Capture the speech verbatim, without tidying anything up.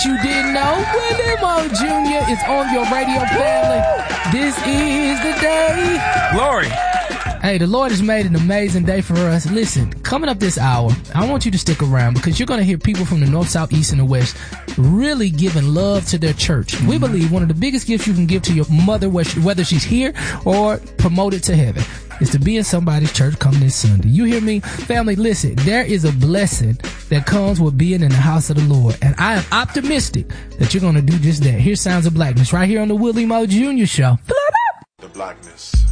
You didn't know? Willie Mo Junior is on your radio, family. This is the day. Glory. Hey, the Lord has made an amazing day for us. Listen, coming up this hour, I want you to stick around because you're going to hear people from the north, south, east, and the west really giving love to their church. Mm-hmm. We believe one of the biggest gifts you can give to your mother, whether she's here or promoted to heaven, is to be in somebody's church come this Sunday. You hear me? Family, listen, there is a blessing that comes with being in the house of the Lord. And I am optimistic that you're going to do just that. Here's Sounds of Blackness right here on the Willie Mo Junior Show. The Blackness.